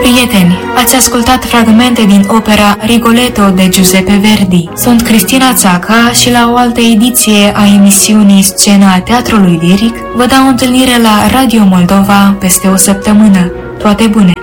Prieteni, ați ascultat fragmente din opera Rigoletto de Giuseppe Verdi. Sunt Cristina Țaca și la o altă ediție a emisiunii Scena Teatrului Liric vă dau întâlnire la Radio Moldova peste o săptămână. Toate bune!